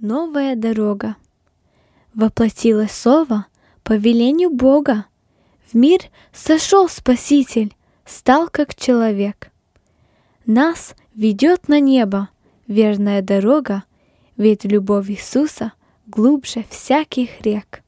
Новая дорога. Воплотилось слово по велению Бога. В мир сошел Спаситель, стал как человек. Нас ведет на небо верная дорога, ведь любовь Иисуса глубже всяких рек.